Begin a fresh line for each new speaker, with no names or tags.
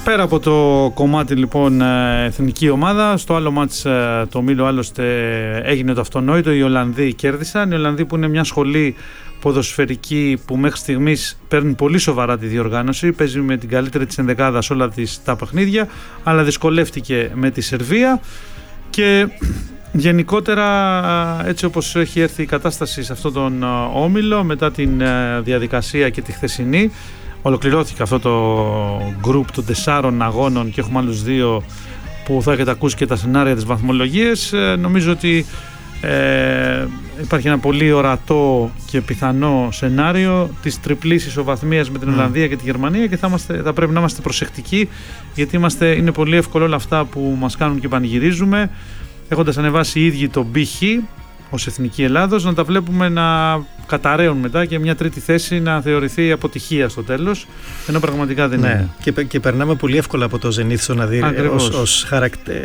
Πέρα από το κομμάτι λοιπόν εθνική ομάδα, στο άλλο μάτς το ομίλο άλλωστε έγινε το αυτονόητο, οι Ολλανδοί κέρδισαν. Οι Ολλανδοί που είναι μια σχολή ποδοσφαιρική που μέχρι στιγμής παίρνει πολύ σοβαρά τη διοργάνωση, παίζει με την καλύτερη της ενδεκάδας όλα τα παιχνίδια, αλλά δυσκολεύτηκε με τη Σερβία και γενικότερα έτσι όπως έχει έρθει η κατάσταση σε αυτόν τον όμιλο μετά την διαδικασία και τη χθεσινή, ολοκληρώθηκε αυτό το γκρουπ των 4 αγώνων και έχουμε άλλους 2 που θα έχετε ακούσει και τα σενάρια της βαθμολογίας. Νομίζω ότι υπάρχει ένα πολύ ορατό και πιθανό σενάριο της τριπλής ισοβαθμίας με την Ολλανδία και τη Γερμανία και θα πρέπει να είμαστε προσεκτικοί, γιατί είναι πολύ εύκολο όλα αυτά που μας κάνουν και πανηγυρίζουμε, έχοντας ανεβάσει οι ίδιοι το BH ως Εθνική Ελλάδος, να τα βλέπουμε να καταραίουν μετά και μια τρίτη θέση να θεωρηθεί αποτυχία στο τέλος, ενώ πραγματικά δεν είναι.
Και περνάμε πολύ εύκολα από το Zenit στο Nadir ως